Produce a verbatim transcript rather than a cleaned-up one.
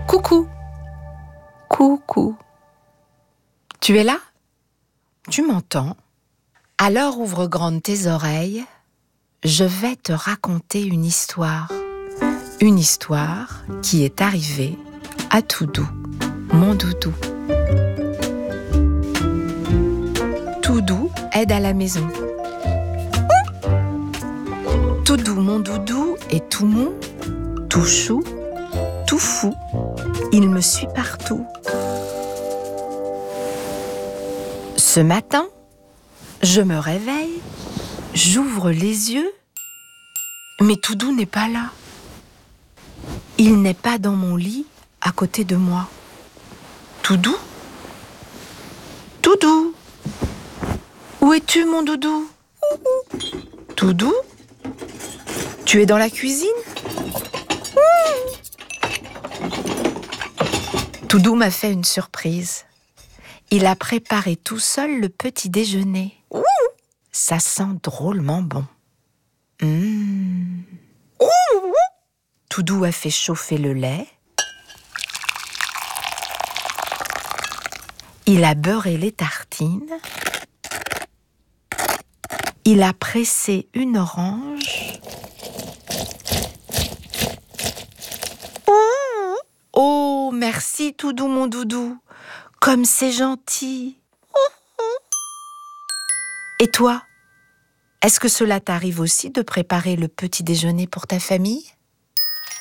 Coucou. Coucou. Tu es là? Tu m'entends? Alors ouvre grandes tes oreilles. Je vais te raconter une histoire. Une histoire qui est arrivée à Toudou, mon doudou. Toudou aide à la maison. Toudou, mon doudou, est tout mou, tout chou, tout fou. Il me suit partout. Ce matin, je me réveille, j'ouvre les yeux, mais Toudou n'est pas là. Il n'est pas dans mon lit à côté de moi. Toudou? Toudou? Où es-tu, mon doudou? Toudou? Tu es dans la cuisine? Toudou m'a fait une surprise. Il a préparé tout seul le petit déjeuner. Ça sent drôlement bon. Mmh. Toudou a fait chauffer le lait. Il a beurré les tartines. Il a pressé une orange. Oh, merci Toudou, mon doudou. Comme c'est gentil. Et toi, est-ce que cela t'arrive aussi de préparer le petit déjeuner pour ta famille ?